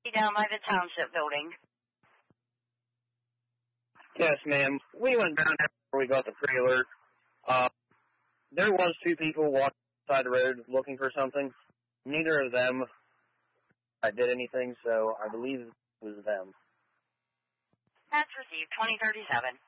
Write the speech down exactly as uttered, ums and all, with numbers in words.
down by the township building. Yes, ma'am. We went down there before we got the pre-alert. Uh, there was two people walking beside the road looking for something. Neither of them I did anything, so I believe it was them. That's received twenty thirty-seven.